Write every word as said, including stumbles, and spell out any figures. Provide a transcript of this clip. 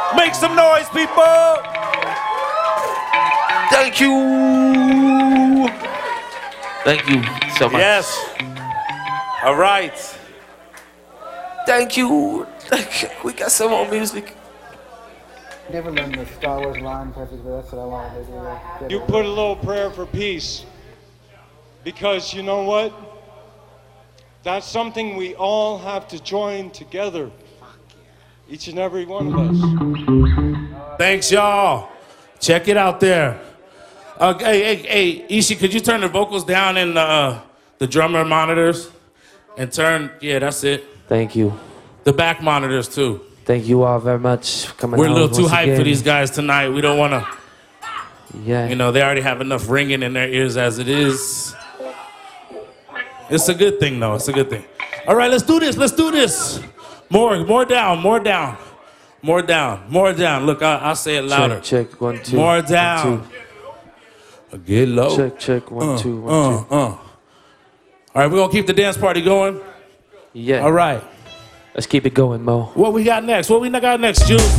Make some noise, people. Thank you. Thank you so much. Yes. All right. Thank you. We got some more music. Never learned the Star Wars line perfectly. That's what I wanted to do. You put a little prayer for peace. Because you know what? That's something we all have to join together. Each and every one of us. Thanks, y'all. Check it out there. Uh, hey, hey, hey, Ishi, could you turn the vocals down in uh, the drummer monitors? And turn, yeah, that's it. Thank you. The back monitors, too. Thank you all very much for coming We're a out little too once hyped again. for these guys tonight. We don't want to, Yeah. you know, they already have enough ringing in their ears as it is. It's a good thing, though. It's a good thing. All right, let's do this. Let's do this. More, more down, more down. More down, more down. Look, I, I'll say it louder. Check, check, one, two. More down. One, two. Get low. Check, check, one, uh, two, one, uh, two. Uh. All right, we're going to keep the dance party going. Yeah. All right. Let's keep it going, Mo. What we got next? What we got next, Juice?